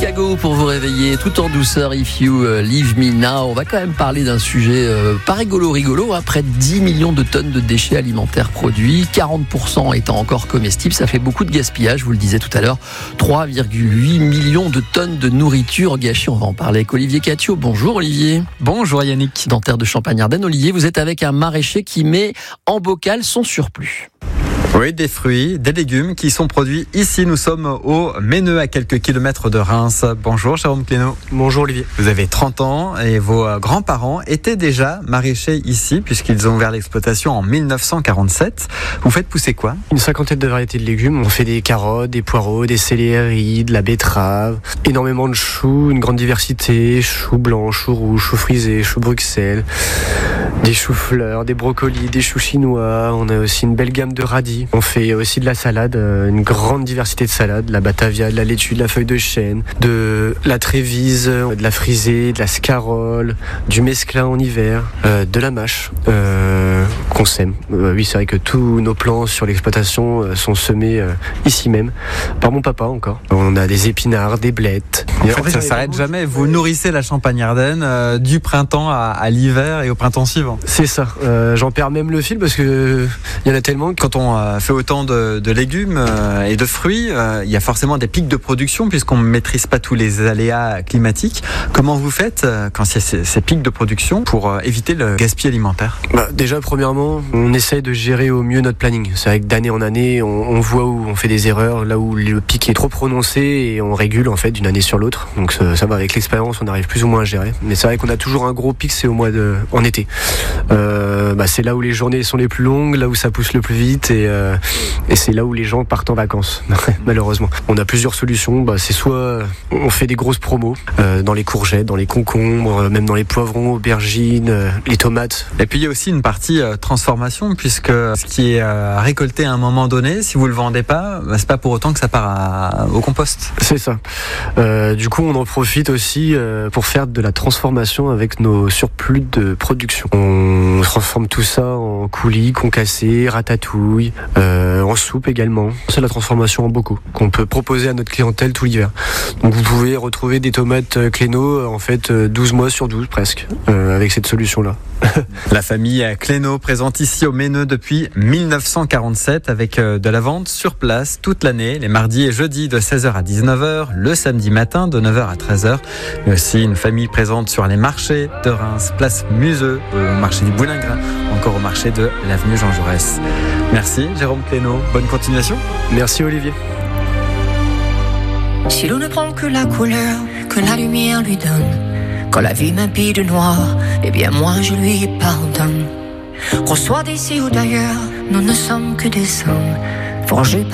Chicago pour vous réveiller tout en douceur. If You Leave Me Now. On va quand même parler d'un sujet pas rigolo. Près de 10 millions de tonnes de déchets alimentaires produits, 40% étant encore comestibles. Ça fait beaucoup de gaspillage, je vous le disais tout à l'heure. 3,8 millions de tonnes de nourriture gâchée. On va en parler avec Olivier Catio. Bonjour Olivier. Bonjour Yannick. Dans Terre de Champagne-Ardenne, Olivier, vous êtes avec un maraîcher qui met en bocal son surplus. Oui, des fruits, des légumes qui sont produits ici. Nous sommes au Méneux, à quelques kilomètres de Reims. Bonjour Jérôme Clénaud. Bonjour Olivier. Vous avez 30 ans et vos grands-parents étaient déjà maraîchers ici puisqu'ils ont ouvert l'exploitation en 1947. Vous faites pousser quoi ? Une cinquantaine de variétés de légumes. On fait des carottes, des poireaux, des céleris, de la betterave, énormément de choux, une grande diversité, choux blancs, choux rouges, choux frisés, choux Bruxelles, des choux-fleurs, des brocolis, des choux chinois. On a aussi une belle gamme de radis. On fait aussi de la salade, une grande diversité de salades, de la batavia, de la laitue, de la feuille de chêne, de la trévise, de la frisée, de la scarole, du mesclun en hiver, de la mâche qu'on sème. Oui, c'est vrai que tous nos plants sur l'exploitation sont semés ici même, par mon papa encore. On a des épinards, des blettes. En fait, ça s'arrête jamais. Vous nourrissez la Champagne-Ardenne du printemps à l'hiver et au printemps suivant. C'est ça. J'en perds même le fil parce que il y en a tellement. Quand on fait autant de légumes et de fruits, il y a forcément des pics de production puisqu'on ne maîtrise pas tous les aléas climatiques. Comment vous faites quand il y a ces pics de production pour éviter le gaspillage alimentaire ? Déjà, premièrement, on essaye de gérer au mieux notre planning. C'est vrai que d'année en année, on voit où on fait des erreurs, là où le pic est trop prononcé et on régule en fait d'une année sur l'autre. Donc ça va, avec l'expérience, on arrive plus ou moins à gérer. Mais c'est vrai qu'on a toujours un gros pic, c'est en été. C'est là où les journées sont les plus longues, là où ça pousse le plus vite et c'est là où les gens partent en vacances, malheureusement. On a plusieurs solutions. C'est soit on fait des grosses promos dans les courgettes, dans les concombres, même dans les poivrons, aubergines, les tomates. Et puis il y a aussi une partie transformation puisque ce qui est récolté à un moment donné, si vous le vendez pas, c'est pas pour autant que ça part au compost. C'est ça. Du coup, on en profite aussi pour faire de la transformation avec nos surplus de production. On transforme tout ça en coulis, concassés, ratatouille, en soupe également. C'est la transformation en bocaux qu'on peut proposer à notre clientèle tout l'hiver. Donc vous pouvez retrouver des tomates Clénaud en fait 12 mois sur 12 presque avec cette solution-là. La famille Clénaud présente ici au Méneux depuis 1947 avec de la vente sur place toute l'année, les mardis et jeudis de 16h à 19h, le samedi matin de 9h à 13h. Mais aussi une famille présente sur les marchés de Reims, place Museux, au marché du Boulingrin, encore au marché de l'avenue Jean Jaurès. Merci Jérôme Clénaud, bonne continuation. Merci Olivier. Si l'on ne prend que la couleur que la lumière lui donne, quand la vie m'habille de noir, eh bien moi je lui pardonne. Qu'on soit d'ici ou d'ailleurs, nous ne sommes que des hommes forgés par